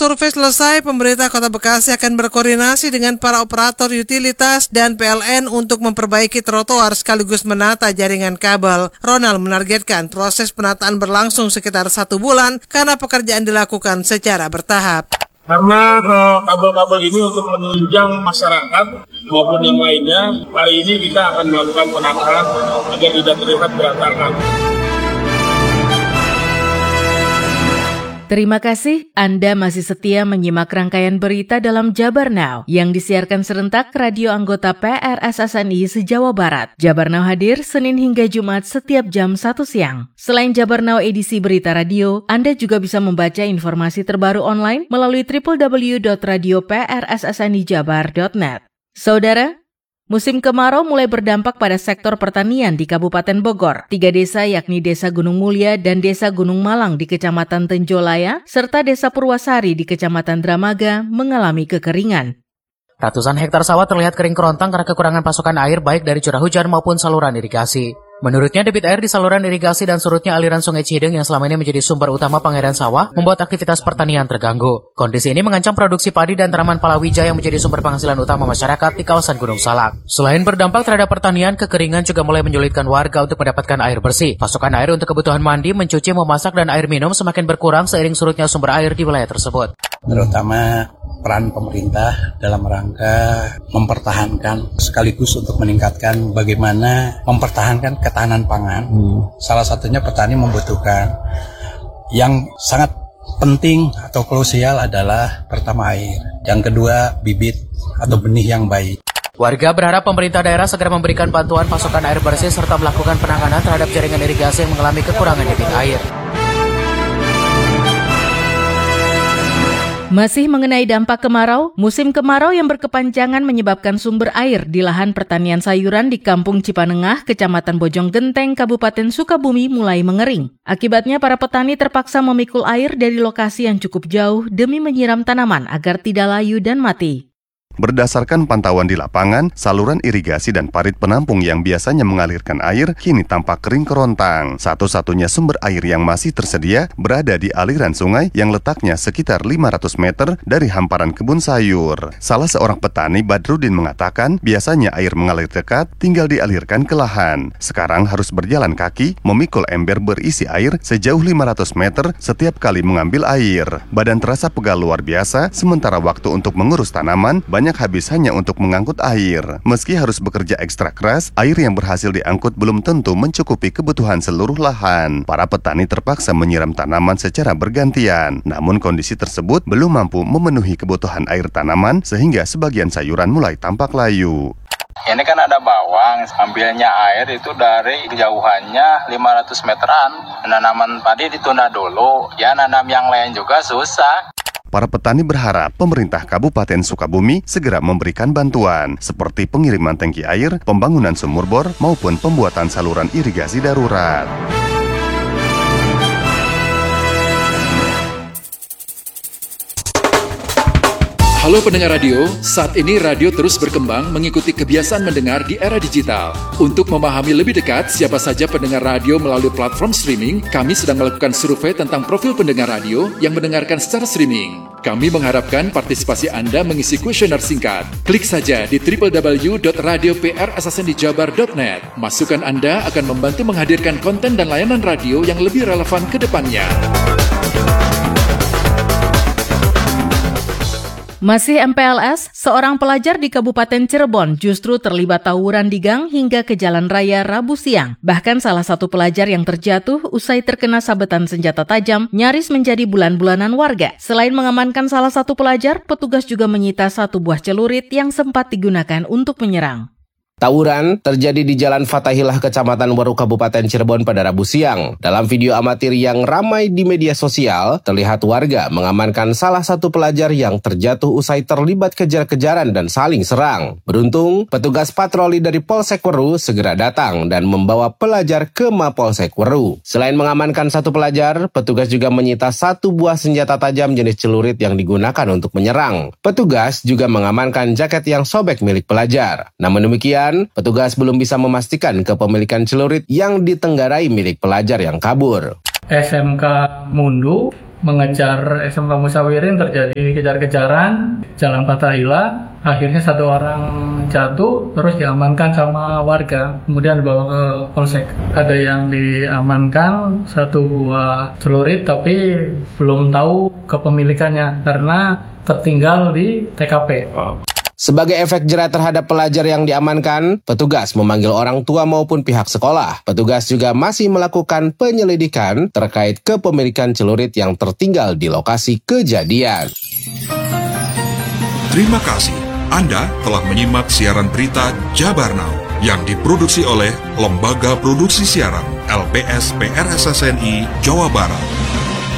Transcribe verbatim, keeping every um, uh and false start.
survei selesai, pemerintah Kota Bekasi akan berkoordinasi dengan para operator utilitas dan P L N untuk memperbaiki trotoar sekaligus menata jaringan kabel. Ronald menargetkan proses penataan berlangsung sekitar satu bulan karena pekerjaan dilakukan secara bertahap. Karena uh, kabel-kabel ini untuk menunjang masyarakat maupun yang lainnya, hari ini kita akan melakukan penataan agar tidak terlihat berantakan. Terima kasih Anda masih setia menyimak rangkaian berita dalam Jabar Now yang disiarkan serentak radio anggota P R S S N I se-Jawa Barat. Jabar Now hadir Senin hingga Jumat setiap jam satu siang. Selain Jabar Now edisi berita radio, Anda juga bisa membaca informasi terbaru online melalui w w w dot radio p r s s n i jabar dot net. Saudara, musim kemarau mulai berdampak pada sektor pertanian di Kabupaten Bogor. Tiga desa yakni Desa Gunung Mulia dan Desa Gunung Malang di Kecamatan Tenjolaya, serta Desa Purwasari di Kecamatan Dramaga mengalami kekeringan. Ratusan hektar sawah terlihat kering kerontang karena kekurangan pasokan air baik dari curah hujan maupun saluran irigasi. Menurutnya, debit air di saluran irigasi dan surutnya aliran Sungai Cideng yang selama ini menjadi sumber utama pengairan sawah membuat aktivitas pertanian terganggu. Kondisi ini mengancam produksi padi dan tanaman palawija yang menjadi sumber penghasilan utama masyarakat di kawasan Gunung Salak. Selain berdampak terhadap pertanian, kekeringan juga mulai menyulitkan warga untuk mendapatkan air bersih. Pasokan air untuk kebutuhan mandi, mencuci, memasak, dan air minum semakin berkurang seiring surutnya sumber air di wilayah tersebut. Terutama peran pemerintah dalam rangka mempertahankan sekaligus untuk meningkatkan bagaimana mempertahankan ketahanan pangan. Hmm. Salah satunya petani membutuhkan yang sangat penting atau krusial adalah pertama air, yang kedua bibit atau benih yang baik. Warga berharap pemerintah daerah segera memberikan bantuan pasokan air bersih serta melakukan penanganan terhadap jaringan irigasi yang mengalami kekurangan debit air. Masih mengenai dampak kemarau, musim kemarau yang berkepanjangan menyebabkan sumber air di lahan pertanian sayuran di Kampung Cipanengah, Kecamatan Bojong Genteng, Kabupaten Sukabumi mulai mengering. Akibatnya para petani terpaksa memikul air dari lokasi yang cukup jauh demi menyiram tanaman agar tidak layu dan mati. Berdasarkan pantauan di lapangan, saluran irigasi dan parit penampung yang biasanya mengalirkan air kini tampak kering kerontang. Satu-satunya sumber air yang masih tersedia berada di aliran sungai yang letaknya sekitar lima ratus meter dari hamparan kebun sayur. Salah seorang petani, Badrudin, mengatakan biasanya air mengalir dekat, tinggal dialirkan ke lahan. Sekarang harus berjalan kaki, memikul ember berisi air sejauh lima ratus meter setiap kali mengambil air. Badan terasa pegal luar biasa, sementara waktu untuk mengurus tanaman banyak banyak habis hanya untuk mengangkut air. Meski harus bekerja ekstra keras, air yang berhasil diangkut belum tentu mencukupi kebutuhan seluruh lahan. Para petani terpaksa menyiram tanaman secara bergantian. Namun kondisi tersebut belum mampu memenuhi kebutuhan air tanaman sehingga sebagian sayuran mulai tampak layu. Ini kan ada bawang, ambilnya air itu dari kejauhannya lima ratus meteran. Tanaman padi ditunda dulu, ya nanam yang lain juga susah. Para petani berharap pemerintah Kabupaten Sukabumi segera memberikan bantuan seperti pengiriman tangki air, pembangunan sumur bor, maupun pembuatan saluran irigasi darurat. Halo pendengar radio, saat ini radio terus berkembang mengikuti kebiasaan mendengar di era digital. Untuk memahami lebih dekat siapa saja pendengar radio melalui platform streaming, kami sedang melakukan survei tentang profil pendengar radio yang mendengarkan secara streaming. Kami mengharapkan partisipasi Anda mengisi kuesioner singkat. Klik saja di w w w dot radio p r s s n i jabar dot net. Masukan Anda akan membantu menghadirkan konten dan layanan radio yang lebih relevan ke depannya. Masih M P L S, seorang pelajar di Kabupaten Cirebon justru terlibat tawuran di gang hingga ke jalan raya Rabu siang. Bahkan salah satu pelajar yang terjatuh usai terkena sabetan senjata tajam nyaris menjadi bulan-bulanan warga. Selain mengamankan salah satu pelajar, petugas juga menyita satu buah celurit yang sempat digunakan untuk menyerang. Tawuran terjadi di Jalan Fatahillah, Kecamatan Waru, Kabupaten Cirebon pada Rabu siang. Dalam video amatir yang ramai di media sosial, terlihat warga mengamankan salah satu pelajar yang terjatuh usai terlibat kejar-kejaran dan saling serang. Beruntung, petugas patroli dari Polsek Weru segera datang dan membawa pelajar ke Mapolsek Weru. Selain mengamankan satu pelajar, petugas juga menyita satu buah senjata tajam jenis celurit yang digunakan untuk menyerang. Petugas juga mengamankan jaket yang sobek milik pelajar. Namun demikian, petugas belum bisa memastikan kepemilikan celurit yang ditenggarai milik pelajar yang kabur. S M K Mundu mengejar S M K Musawirin terjadi kejar-kejaran Jalan Fathahillah. Akhirnya satu orang jatuh, terus diamankan sama warga, kemudian dibawa ke polsek. Ada yang diamankan satu buah celurit, tapi belum tahu kepemilikannya karena tertinggal di T K P. Sebagai efek jerat terhadap pelajar yang diamankan, petugas memanggil orang tua maupun pihak sekolah. Petugas juga masih melakukan penyelidikan terkait kepemilikan celurit yang tertinggal di lokasi kejadian. Terima kasih. Anda telah menyimak siaran berita Jabar Now yang diproduksi oleh Lembaga Produksi Siaran L P S P R S S N I Jawa Barat.